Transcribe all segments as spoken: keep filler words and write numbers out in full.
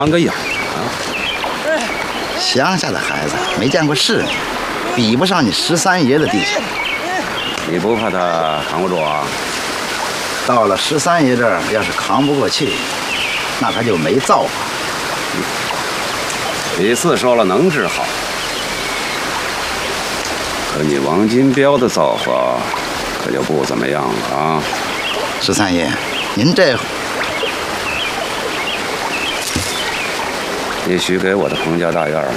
当个样啊！ 乡下的孩子没见过世面，比不上你十三爷的弟兄。 你不怕他扛不住啊？ 到了十三爷这儿，要是扛不过去，那他就没造化。 李四说了能治好，可你王金彪的造化可就不怎么样了啊！ 十三爷，您这你许给我的彭家大院，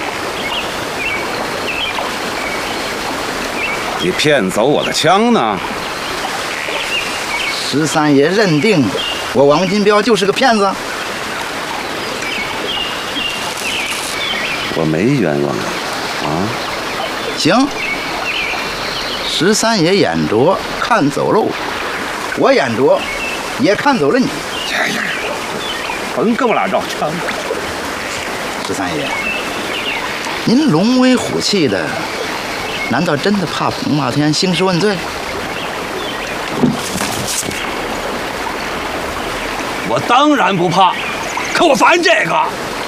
你骗走我的枪呢？ 十三爷认定我王金彪就是个骗子？ 我没冤枉你啊！ 行，十三爷眼拙看走喽，我眼拙也看走了你。 哎呀，甭跟我俩绕枪！ 十三爷，您龙威虎气的，难道真的怕彭茂天兴师问罪？ 我当然不怕，可我烦这个。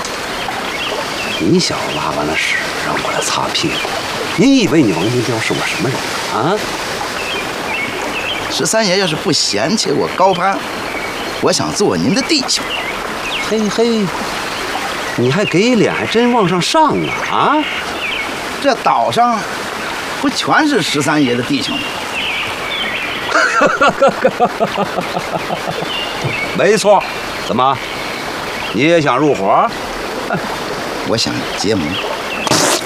你小子拉完了屎，让我来擦屁股。你以为你王金彪是我什么人啊？ 十三爷要是不嫌弃我高攀，我想做您的弟兄。 嘿嘿，你还给脸，还真往上上啊！啊， 这岛上不全是十三爷的弟兄吗？ 没错，怎么，你也想入伙？ 我想结盟。